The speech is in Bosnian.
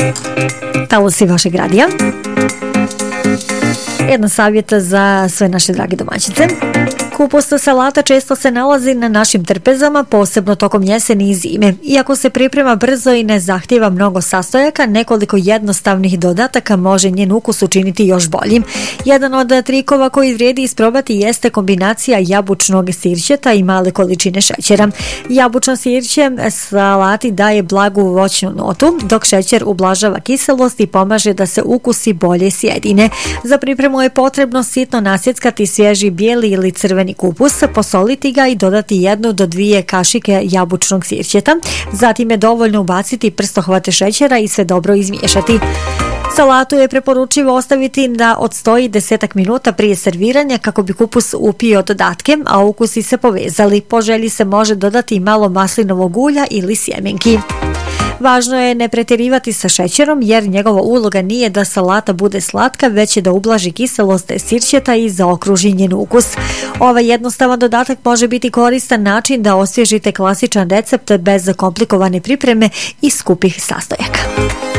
Talosi vašeg radija. Jedan savjet za sve naše drage domaćice. Kupus salata često se nalazi na našim trpezama, posebno tokom jeseni i zime. Iako se priprema brzo i ne zahtijeva mnogo sastojaka, nekoliko jednostavnih dodataka može njen ukus učiniti još boljim. Jedan od trikova koji vrijedi isprobati jeste kombinacija jabučnog sirćeta i male količine šećera. Jabučno sirće salati daje blagu voćnu notu, dok šećer ublažava kiselost i pomaže da se ukusi bolje sjedine. Za pripremu je potrebno sitno nasjeckati svježi bijeli ili crveni kupus, posoliti ga i dodati 1 do 2 kašike jabučnog sirćeta. Zatim je dovoljno ubaciti prstohvate šećera i sve dobro izmiješati. Salatu je preporučivo ostaviti da odstoji 10 minuta prije serviranja kako bi kupus upio dodatke, a ukusi se povezali. Po želji se može dodati malo maslinovog ulja ili sjemenki. Važno je ne pretjerivati sa šećerom jer njegova uloga nije da salata bude slatka, već je da ublaži kiselost sirćeta i zaokruži njen ukus. Ovaj jednostavan dodatak može biti koristan način da osvježite klasičan recept bez komplikovane pripreme i skupih sastojaka.